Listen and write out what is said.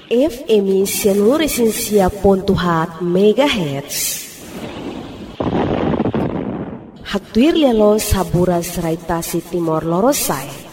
FM Seluruh Pontuhat MHz. Hatuir lelo sabura seraitasi Timor Lorosai.